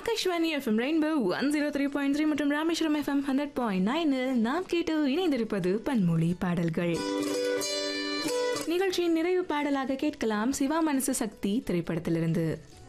Akashvani FM rainbow 103.3 மற்றும் Rameswaram FM 100.9 நாம் கேட்டு இணைந்திருப்பது பன்மொழி பாடல்கள். நிகழ்ச்சியின் நிறைவு பாடலாக கேட்கலாம் சிவா மனசு சக்தி திரைப்படத்திலிருந்து.